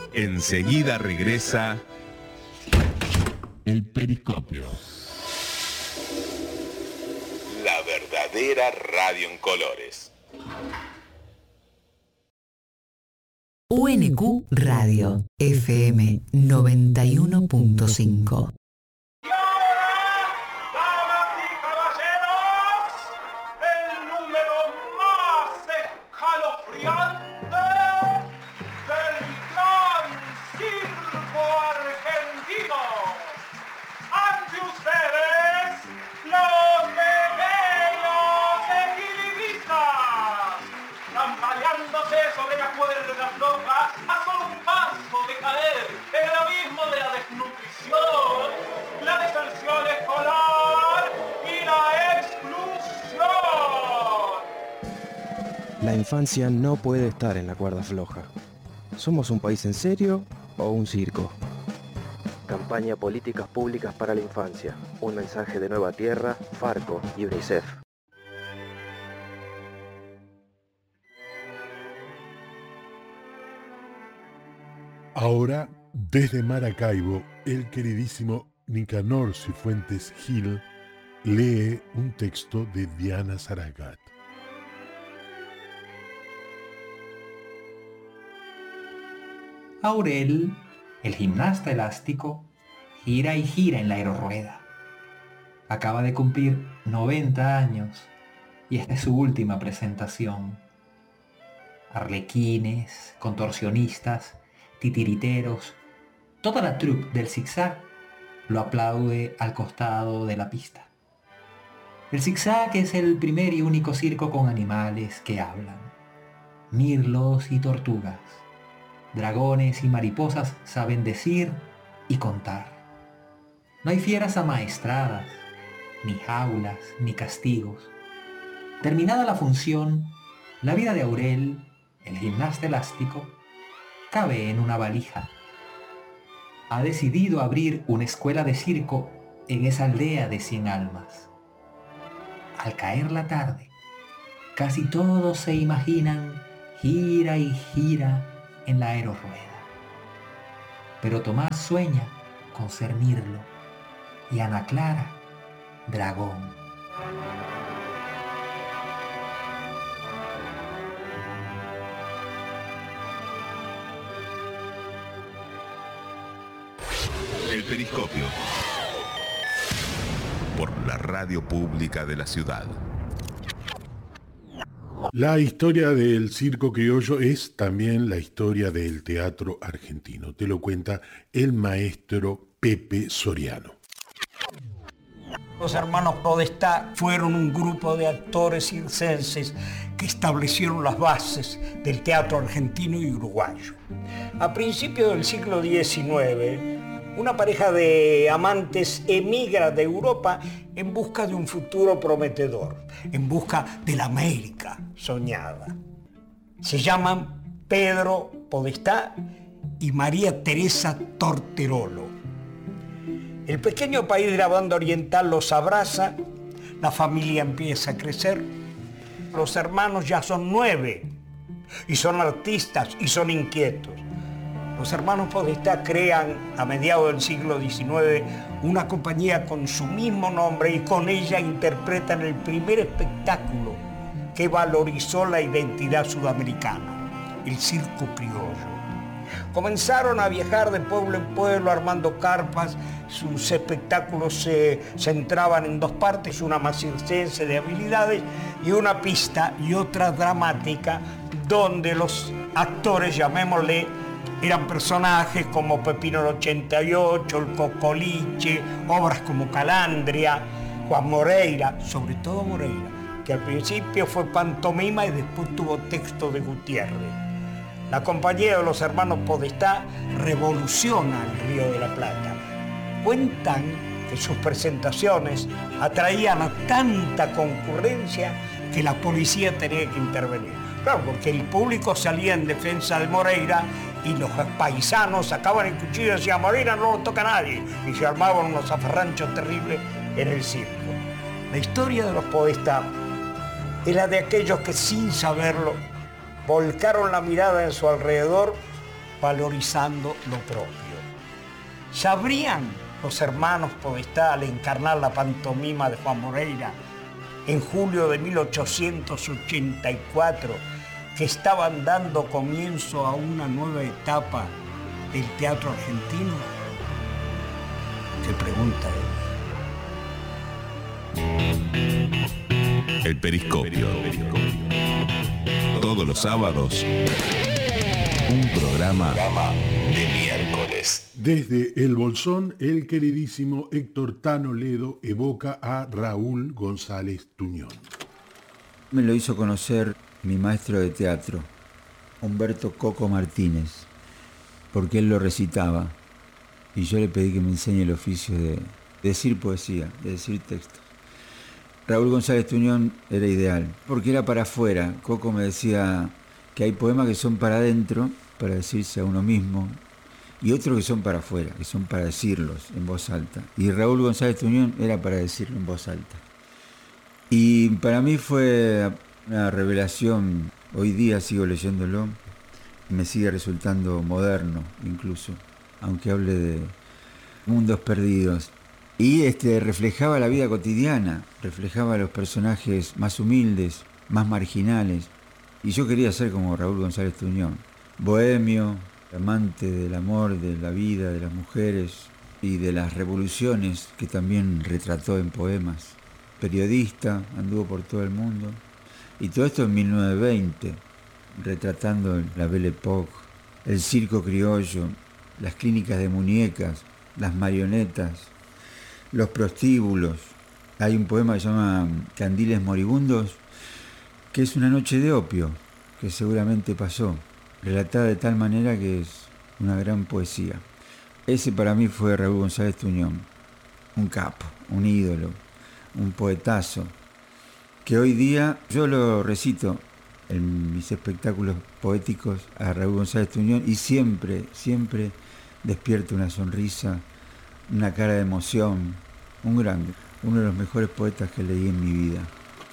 Enseguida regresa El Periscopio. La verdadera radio en colores. UNQ Radio FM 91.5. La infancia no puede estar en la cuerda floja. ¿Somos un país en serio o un circo? Campaña Políticas Públicas para la Infancia. Un mensaje de Nueva Tierra, Farco y UNICEF. Ahora, desde Maracaibo, el queridísimo Nicanor Cifuentes Gil lee un texto de Diana Zaragat. Aurel, el gimnasta elástico, gira y gira en la aerorrueda. Acaba de cumplir 90 años y esta es su última presentación. Arlequines, contorsionistas, titiriteros, toda la troupe del zigzag lo aplaude al costado de la pista. El zigzag es el primer y único circo con animales que hablan. Mirlos y tortugas, dragones y mariposas saben decir y contar. No hay fieras amaestradas, ni jaulas, ni castigos. Terminada la función, la vida de Aurel, el gimnasta elástico, cabe en una valija. Ha decidido abrir una escuela de circo en esa aldea de 100 almas. Al caer la tarde, casi todos se imaginan gira y gira en la aerorrueda. Pero Tomás sueña con ser Mirlo y Ana Clara, dragón. El Periscopio. Por la radio pública de la ciudad. La historia del circo criollo es también la historia del teatro argentino. Te lo cuenta el maestro Pepe Soriano. Los hermanos Podestá fueron un grupo de actores circenses que establecieron las bases del teatro argentino y uruguayo. A principios del siglo XIX, una pareja de amantes emigra de Europa en busca de un futuro prometedor, en busca de la América soñada. Se llaman Pedro Podestá y María Teresa Torterolo. El pequeño país de la banda oriental los abraza, la familia empieza a crecer, los hermanos ya son 9 y son artistas y son inquietos. Los hermanos Podestá crean a mediados del siglo XIX una compañía con su mismo nombre y con ella interpretan el primer espectáculo que valorizó la identidad sudamericana, el circo criollo. Comenzaron a viajar de pueblo en pueblo armando carpas, sus espectáculos se centraban en 2 partes, una más circense de habilidades y una pista y otra dramática, donde los actores, llamémosle, eran personajes como Pepino el 88, el Cocoliche, obras como Calandria, Juan Moreira, sobre todo Moreira, que al principio fue pantomima y después tuvo texto de Gutiérrez. La compañía de los hermanos Podestá revoluciona el Río de la Plata. Cuentan que sus presentaciones atraían a tanta concurrencia que la policía tenía que intervenir. Claro, porque el público salía en defensa de Moreira y los paisanos sacaban el cuchillo y decían, Moreira no lo toca a nadie, y se armaban unos zafarranchos terribles en el circo. La historia de los Podestá es la de aquellos que sin saberlo volcaron la mirada en su alrededor valorizando lo propio. ¿Sabrían los hermanos Podestá, al encarnar la pantomima de Juan Moreira en julio de 1884, que estaban dando comienzo a una nueva etapa del teatro argentino? ¿Qué pregunta es? El Periscopio. Todos los sábados, un programa de miércoles. Desde El Bolsón, el queridísimo Héctor Tano Ledo evoca a Raúl González Tuñón. Me lo hizo conocer mi maestro de teatro, Humberto Coco Martínez, porque él lo recitaba y yo le pedí que me enseñe el oficio de decir poesía, de decir textos. Raúl González Tuñón era ideal, porque era para afuera. Coco me decía que hay poemas que son para adentro, para decirse a uno mismo, y otros que son para afuera, que son para decirlos en voz alta. Y Raúl González Tuñón era para decirlo en voz alta. Y para mí fue una revelación. Hoy día sigo leyéndolo, me sigue resultando moderno incluso, aunque hable de mundos perdidos. Y reflejaba la vida cotidiana, reflejaba a los personajes más humildes, más marginales. Y yo quería ser como Raúl González Tuñón, bohemio, amante del amor, de la vida, de las mujeres y de las revoluciones que también retrató en poemas. Periodista, anduvo por todo el mundo. Y todo esto en 1920, retratando la Belle Époque, el circo criollo, las clínicas de muñecas, las marionetas, los prostíbulos. Hay un poema que se llama Candiles Moribundos, que es una noche de opio, que seguramente pasó, relatada de tal manera que es una gran poesía. Ese para mí fue Raúl González Tuñón, un capo, un ídolo, un poetazo, que hoy día yo lo recito en mis espectáculos poéticos a Raúl González Tuñón y siempre, siempre despierto una sonrisa, una cara de emoción, un grande, uno de los mejores poetas que leí en mi vida.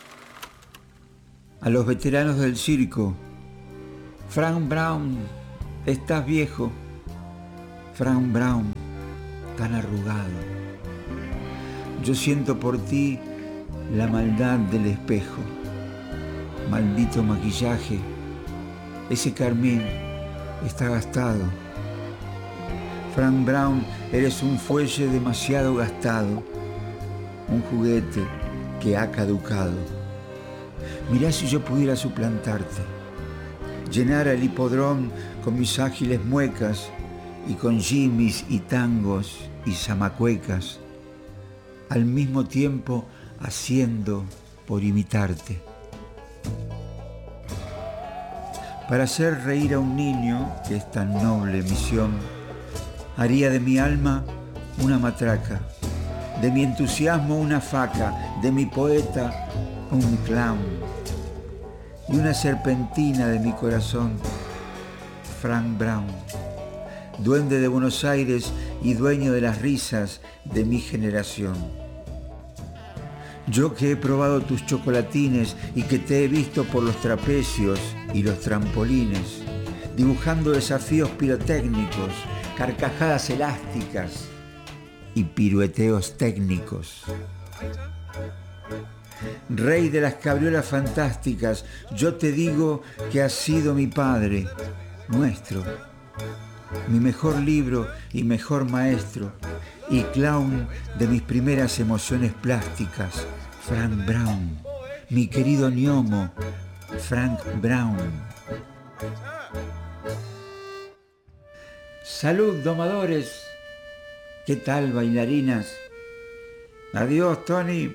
A los veteranos del circo: Frank Brown, estás viejo. Frank Brown, tan arrugado. Yo siento por ti la maldad del espejo. Maldito maquillaje, ese carmín está gastado. Frank Brown, eres un fuelle demasiado gastado, un juguete que ha caducado. Mirá si yo pudiera suplantarte, llenar el hipódromo con mis ágiles muecas y con jimmies y tangos y zamacuecas, al mismo tiempo haciendo por imitarte. Para hacer reír a un niño, que es tan noble misión, haría de mi alma una matraca, de mi entusiasmo una faca, de mi poeta un clown, y una serpentina de mi corazón, Frank Brown, duende de Buenos Aires y dueño de las risas de mi generación. Yo que he probado tus chocolatines y que te he visto por los trapecios y los trampolines, dibujando desafíos pirotécnicos, carcajadas elásticas y pirueteos técnicos. Rey de las cabriolas fantásticas, yo te digo que has sido mi padre, nuestro, mi mejor libro y mejor maestro, y clown de mis primeras emociones plásticas, Frank Brown, mi querido gnomo, Frank Brown. Salud, domadores. ¿Qué tal, bailarinas? Adiós, Tony.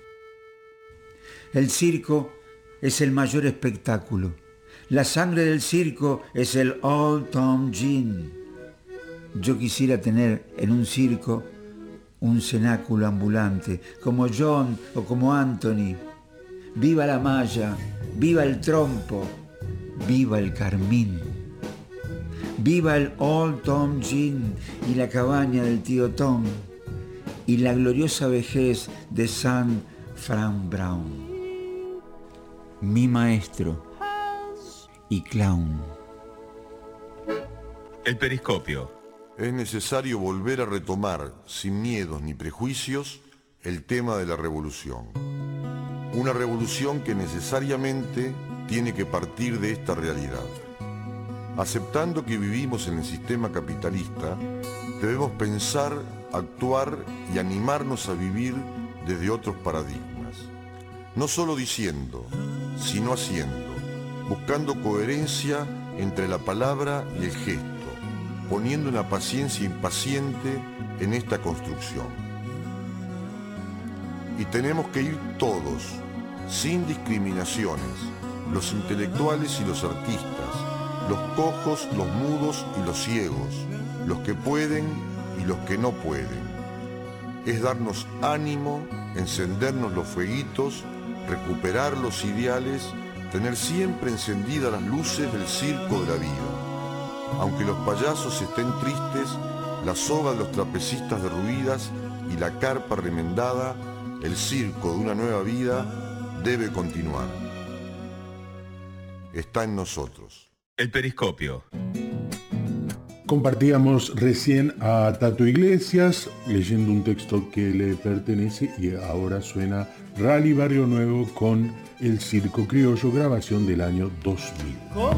El circo es el mayor espectáculo. La sangre del circo es el Old Tom Gin. Yo quisiera tener en un circo un cenáculo ambulante, como John o como Anthony. ¡Viva la malla! ¡Viva el trompo! ¡Viva el carmín! ¡Viva el Old Tom Gin y la cabaña del tío Tom! Y la gloriosa vejez de San Frank Brown, mi maestro y clown. El periscopio. Es necesario volver a retomar, sin miedos ni prejuicios, el tema de la revolución. Una revolución que necesariamente tiene que partir de esta realidad. Aceptando que vivimos en el sistema capitalista, debemos pensar, actuar y animarnos a vivir desde otros paradigmas. No solo diciendo, sino haciendo, buscando coherencia entre la palabra y el gesto, poniendo una paciencia impaciente en esta construcción. Y tenemos que ir todos, sin discriminaciones, los intelectuales y los artistas, los cojos, los mudos y los ciegos, los que pueden y los que no pueden. Es darnos ánimo, encendernos los fueguitos, recuperar los ideales, tener siempre encendidas las luces del circo de la vida. Aunque los payasos estén tristes, la soga de los trapecistas derruidas y la carpa remendada, el circo de una nueva vida debe continuar. Está en nosotros. El periscopio. Compartíamos recién a Tato Iglesias leyendo un texto que le pertenece y ahora suena Rally Barrio Nuevo con El Circo Criollo, grabación del año 2000.